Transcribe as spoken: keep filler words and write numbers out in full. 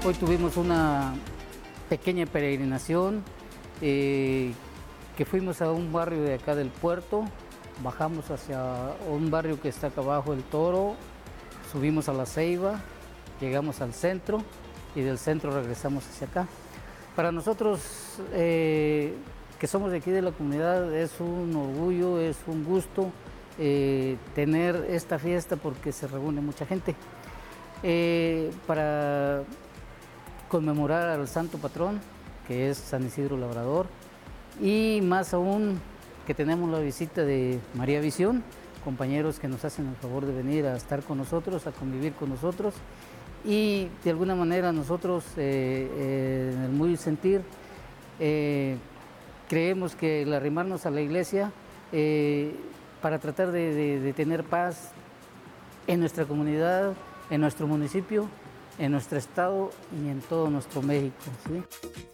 Hoy tuvimos una pequeña peregrinación, eh, que fuimos a un barrio de acá del puerto, bajamos hacia un barrio que está acá abajo, El Toro, subimos a La Ceiba, llegamos al centro y del centro regresamos hacia acá. Para nosotros, eh, que somos de aquí de la comunidad, es un orgullo, es un gusto eh, tener esta fiesta porque se reúne mucha gente. Eh, para conmemorar al santo patrón, que es San Isidro Labrador, y más aún que tenemos la visita de María Visión, compañeros que nos hacen el favor de venir a estar con nosotros, a convivir con nosotros, y de alguna manera nosotros, eh, eh, en el muy sentir, eh, creemos que el arrimarnos a la iglesia eh, para tratar de, de, de tener paz en nuestra comunidad, en nuestro municipio, en nuestro estado y en todo nuestro México, ¿sí?